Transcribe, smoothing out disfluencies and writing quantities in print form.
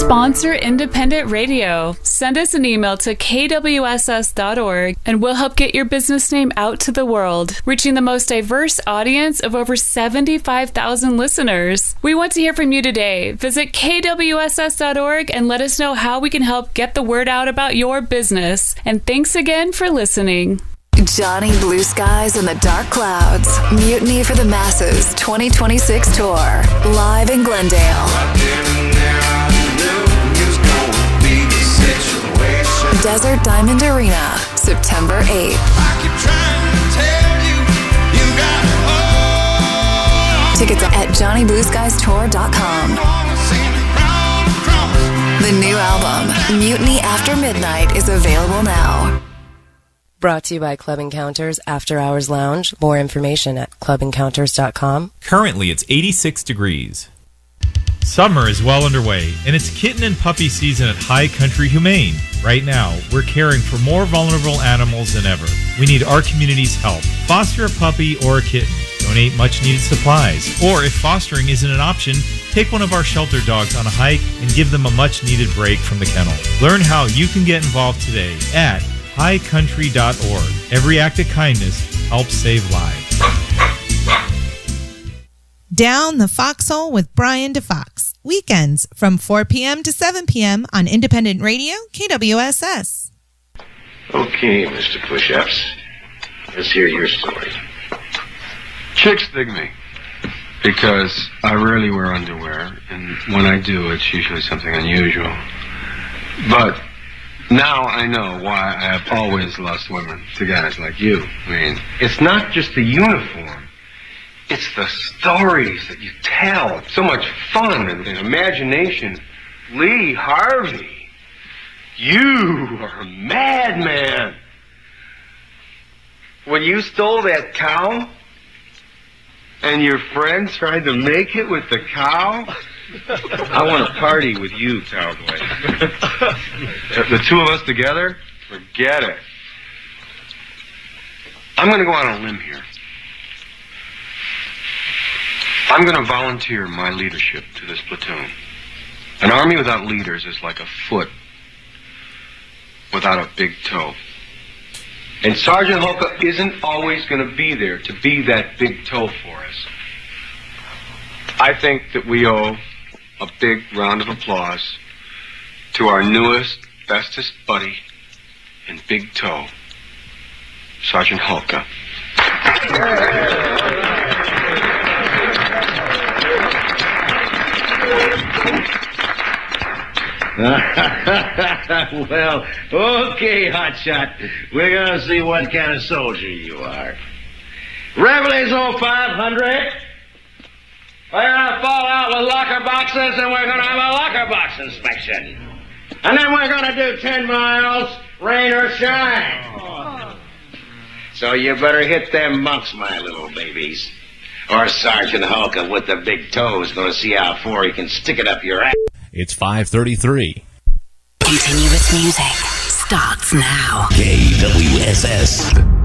Sponsor independent radio. Send us an email to kwss.org and we'll help get your business name out to the world, reaching the most diverse audience of over 75,000 listeners. We want to hear from you today. Visit kwss.org and let us know how we can help get the word out about your business. And thanks again for listening. Johnny Blue Skies and the Dark Clouds. Mutiny for the Masses 2026 tour. Live in Glendale. Desert Diamond Arena, September 8th. Tickets at JohnnyBlueSkiesTour.com. The new album, Mutiny After Midnight, is available now. Brought to you by Club Encounters After Hours Lounge. More information at clubencounters.com. Currently, it's 86 degrees. Summer is well underway, and it's kitten and puppy season at High Country Humane. Right now, we're caring for more vulnerable animals than ever. We need our community's help. Foster a puppy or a kitten. Donate much-needed supplies. Or if fostering isn't an option, take one of our shelter dogs on a hike and give them a much-needed break from the kennel. Learn how you can get involved today at highcountry.org. Every act of kindness helps save lives. Down the Foxhole with Brian DeFox. Weekends from 4 p.m. to 7 p.m. on Independent Radio, KWSS. Okay, Mr. Push-Ups. Let's hear your story. Chicks dig me because I rarely wear underwear, and when I do, it's usually something unusual. But now I know why I have always lost women to guys like you. I mean, it's not just the uniform. It's the stories that you tell. So much fun and imagination. Lee Harvey, you are a madman. When you stole that cow and your friends tried to make it with the cow, I want to party with you, cowboy. The two of us together, forget it. I'm going to go out on a limb here. I'm going to volunteer my leadership to this platoon. An army without leaders is like a foot without a big toe. And Sergeant Hulka isn't always going to be there to be that big toe for us. I think that we owe a big round of applause to our newest, bestest buddy in big toe, Sergeant Hulka. Well, okay, hotshot. We're going to see what kind of soldier you are. Revelation 500. We're going to fall out with locker boxes, and we're going to have a locker box inspection. And then we're going to do 10 miles, rain or shine. So you better hit them bunks, my little babies. Or Sergeant Hulka with the big toe is going to see how far he can stick it up your ass. It's 5:33. Continuous music starts now. KWSS.